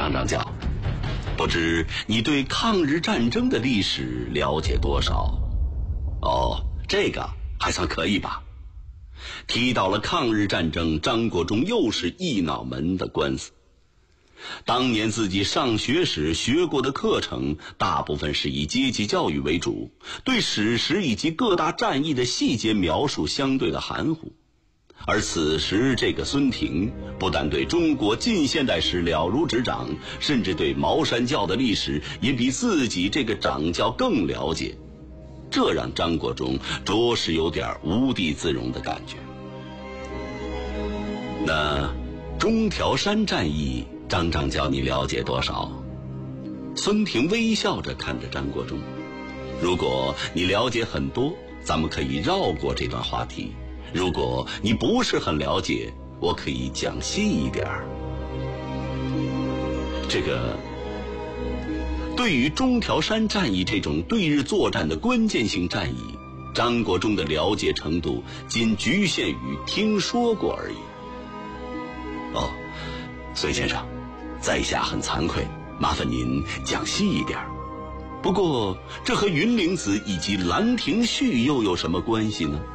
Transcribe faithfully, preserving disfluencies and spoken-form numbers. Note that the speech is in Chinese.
张张教，不知你对抗日战争的历史了解多少？哦，这个还算可以吧。提到了抗日战争，张国忠又是一脑门的官司。当年自己上学时学过的课程大部分是以阶级教育为主，对史实以及各大战役的细节描述相对的含糊。而此时这个孙廷不但对中国近现代史了如指掌，甚至对茅山教的历史也比自己这个掌教更了解，这让张国忠着实有点无地自容的感觉。那中条山战役，张掌教你了解多少？孙廷微笑着看着张国忠，如果你了解很多，咱们可以绕过这段话题；如果你不是很了解，我可以讲细一点儿。这个对于中条山战役这种对日作战的关键性战役，张国忠的了解程度仅局限于听说过而已。哦，孙先生，在下很惭愧，麻烦您讲细一点。不过这和云灵子以及兰亭序又有什么关系呢？